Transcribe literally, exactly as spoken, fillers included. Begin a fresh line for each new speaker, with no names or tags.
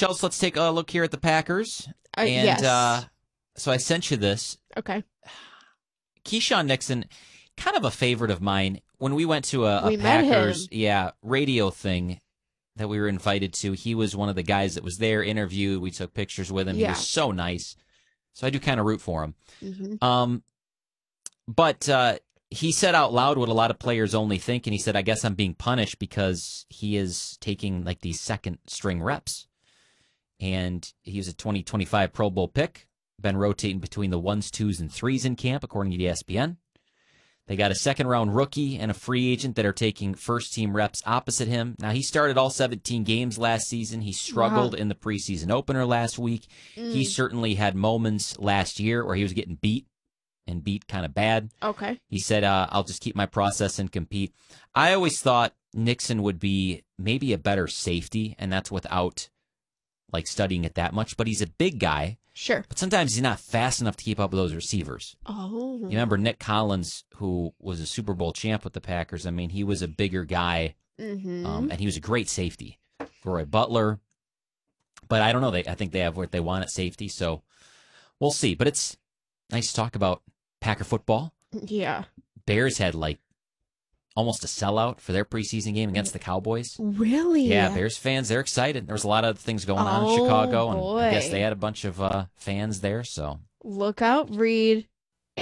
Chelsea, let's take a look here at the Packers.
Uh,
and
yes.
uh, so I sent you this.
Okay.
Keyshawn Nixon, kind of a favorite of mine. When we went to a, a
We met
Packers
him.
yeah, radio thing that we were invited to, he was one of the guys that was there, interviewed. We took pictures with him.
Yeah.
He was so nice. So I do kind of root for him.
Mm-hmm.
Um, But uh, he said out loud what a lot of players only think, and he said, I guess I'm being punished because he is taking like these second string reps. And he was a twenty twenty-five Pro Bowl pick, been rotating between the ones, twos, and threes in camp, according to E S P N. They got a second-round rookie and a free agent that are taking first-team reps opposite him. Now, he started all seventeen games last season. He struggled
Wow.
in the preseason opener last week.
Mm.
He certainly had moments last year where he was getting beat and beat kind of bad.
Okay.
He said, uh, I'll just keep my process and compete. I always thought Nixon would be maybe a better safety, and that's without like studying it that much. But he's a big guy.
Sure.
But sometimes he's not fast enough to keep up with those receivers.
Oh.
You remember Nick Collins, who was a Super Bowl champ with the Packers? I mean, he was a bigger guy,
Mm-hmm.
um, and he was a great safety. Roy Butler. But I don't know. They, I think they have what they want at safety, so we'll see. But it's nice to talk about Packer football.
Yeah.
Bears had like almost a sellout for their preseason game against the Cowboys.
Really?
Yeah, Bears fans, they're excited. There was a lot of things going on
Oh,
in Chicago, and I guess
boy.
they had a bunch of uh, fans there. So
Look out, Reed.